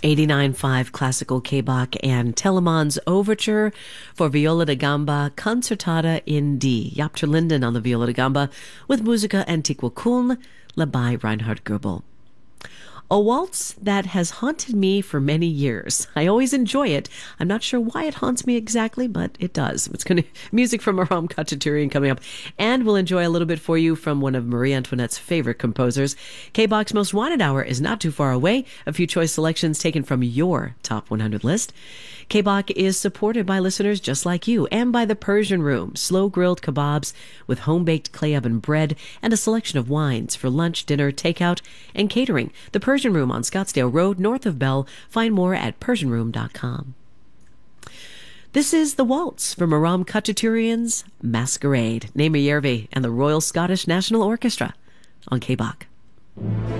89.5 Classical K-Bach and Telemann's Overture for Viola da Gamba Concertata in D. Jaap ter Linden on the Viola da Gamba with Musica Antiqua Köln, led by Reinhard Goebel. A waltz that has haunted me for many years. I always enjoy it. I'm not sure why it haunts me exactly, but it does. It's going to music from Aram Khachaturian coming up, and we'll enjoy a little bit for you from one of Marie Antoinette's favorite composers. K-Bach's Most Wanted Hour is not too far away. A few choice selections taken from your Top 100 list. K-Bach is supported by listeners just like you and by the Persian Room, slow-grilled kebabs with home-baked clay oven bread and a selection of wines for lunch, dinner, takeout, and catering. The Persian Room on Scottsdale Road, north of Bell. Find more at PersianRoom.com. This is The Waltz from Aram Khachaturian's Masquerade. Naima Järvi and the Royal Scottish National Orchestra on K-Bach.